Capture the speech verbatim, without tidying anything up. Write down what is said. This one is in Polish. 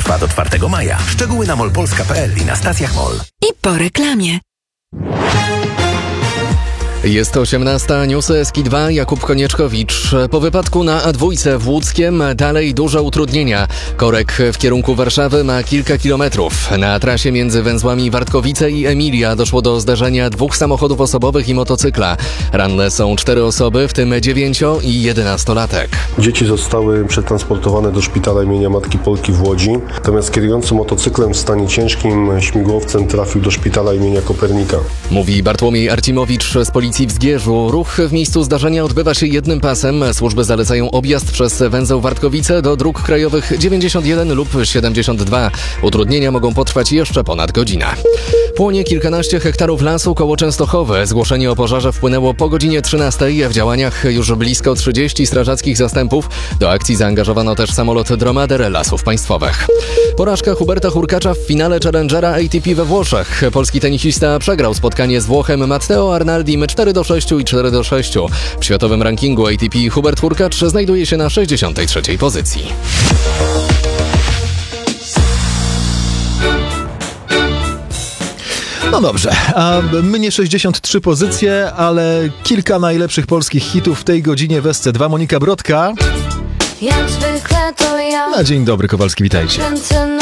Trwa do czwartego maja. Szczegóły na mol polska kropka p l i na stacjach MOL. I po reklamie. Jest osiemnasta, newsy S K I dwa, Jakub Konieczkowicz. Po wypadku na A dwa w Łódzkiem dalej duże utrudnienia. Korek w kierunku Warszawy ma kilka kilometrów. Na trasie między węzłami Wartkowice i Emilia doszło do zdarzenia dwóch samochodów osobowych i motocykla. Ranne są cztery osoby, w tym dziewięcio- i jedenastolatek. Dzieci zostały przetransportowane do szpitala imienia Matki Polki w Łodzi, natomiast kierujący motocyklem w stanie ciężkim śmigłowcem trafił do szpitala imienia Kopernika. Mówi Bartłomiej Arcimowicz z Policji w Zgierzu. Ruch w miejscu zdarzenia odbywa się jednym pasem. Służby zalecają objazd przez węzeł Wartkowice do dróg krajowych dziewięćdziesiąt jeden lub siedemdziesiąt dwa. Utrudnienia mogą potrwać jeszcze ponad godzinę. Płonie kilkanaście hektarów lasu koło Częstochowy. Zgłoszenie o pożarze wpłynęło po godzinie trzynastej. W działaniach już blisko trzydzieści strażackich zastępów. Do akcji zaangażowano też samolot Dromader Lasów Państwowych. Porażka Huberta Hurkacza w finale Challengera A T P we Włoszech. Polski tenisista przegrał spotkanie z Włochem Matteo Arnaldim cztery do sześciu i cztery do sześciu. W światowym rankingu A T P Hubert Hurkacz znajduje się na sześćdziesiątej trzeciej pozycji. No dobrze, a mnie sześćdziesiąt trzy pozycje, ale kilka najlepszych polskich hitów w tej godzinie w S C dwa. Monika Brodka. Jak zwykle to ja. Na dzień dobry, Kowalski, witajcie.